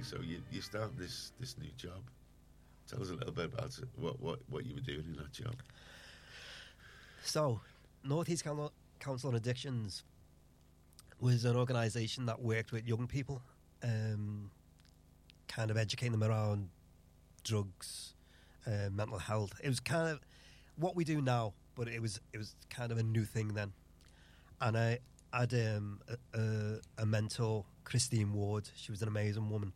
So you start this new job. Tell us a little bit about it, what you were doing in that job. So, North East Council on Addictions was an organisation that worked with young people, kind of educating them around drugs, mental health. It was kind of what we do now, but it was kind of a new thing then. And I had a mentor, Christine Ward. She was an amazing woman.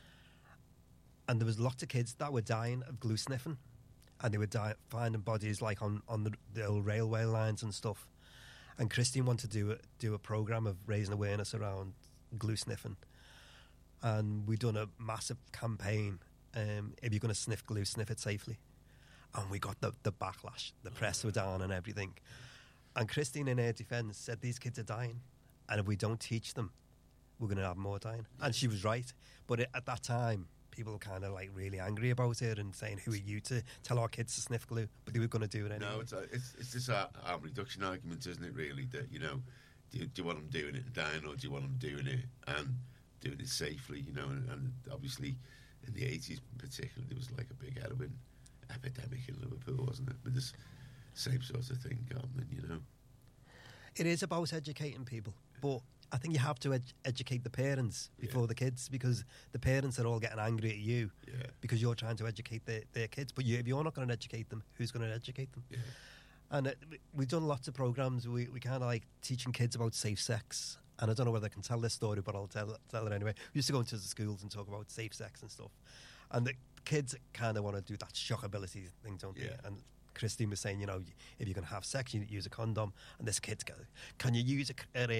And there was lots of kids that were dying of glue sniffing, and they were finding bodies like on the old railway lines and stuff. And Christine wanted to do a program of raising awareness around glue sniffing, and we done a massive campaign. If you're going to sniff glue, sniff it safely. And we got the backlash. The press were down and everything. And Christine, in her defence, said these kids are dying, and if we don't teach them, we're going to have more dying. And she was right. But at that time, people were kind of like really angry about it and saying, "Who are you to tell our kids to sniff glue?" But they were going to do it anyway. No, it's this harm reduction argument, isn't it? Really, that do you want them doing it and dying, or do you want them doing it and doing it safely? And obviously, in the 80s, in particular, there was like a big heroin epidemic in Liverpool, wasn't it? But this same sort of thing going on, It is about educating people, but I think you have to educate the parents before the kids, because the parents are all getting angry at you because you're trying to educate their kids. But if you're not going to educate them, who's going to educate them? Yeah. And we've done lots of programmes. We kind of like teaching kids about safe sex. And I don't know whether I can tell this story, but I'll tell it anyway. We used to go into the schools and talk about safe sex and stuff. And the kids kind of want to do that shockability thing, don't they? And Christine was saying, if you're going to have sex, you use a condom. And this kid's going, "Can you use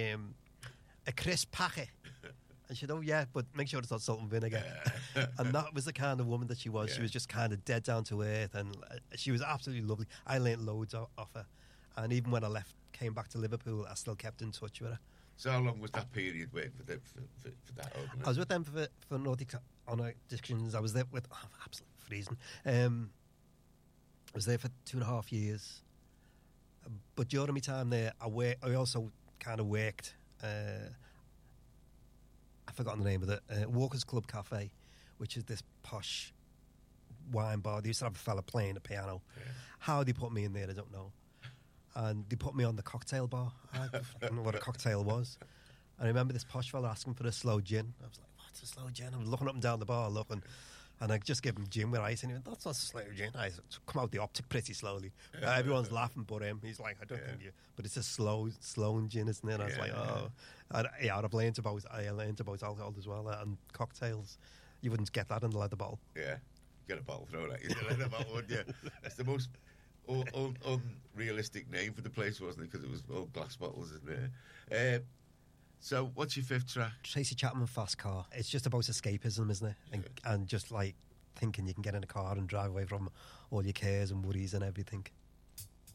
a crisp packet?" And she said, "Oh yeah, but make sure it's not salt and vinegar." And that was the kind of woman that she was. She was just kind of dead down to earth, and she was absolutely lovely. I learnt loads off her, and even when I came back to Liverpool, I still kept in touch with her. So how long was that period working for that organisation? I was with them for North East on Addictions. I was there with I'm absolutely freezing. I was there for 2.5 years, but during my time there, I also kind of worked. I've forgotten the name of it. Walker's Club Cafe, which is this posh wine bar. They used to have a fella playing the piano. Yeah. How they put me in there, I don't know. And they put me on the cocktail bar. I didn't know what a cocktail was. I remember this posh fella asking for a slow gin. I was like, "What's a slow gin?" I was looking up and down the bar, and I just give him gin with ice, and he went, "That's not a slow gin." I come out the optic pretty pretty slowly. Everyone's laughing but him. He's like, "I don't think you," but it's a slow gin, isn't it? And I was like, "Oh, I've learned about alcohol as well and cocktails. You wouldn't get that in the leather bottle." Yeah, get a bottle thrown at you in the leather bottle, wouldn't you? It's the most unrealistic name for the place, wasn't it? Because it was all glass bottles, isn't it? So, what's your fifth track? Tracy Chapman, Fast Car. It's just about escapism, isn't it? And just like thinking you can get in a car and drive away from all your cares and worries and everything.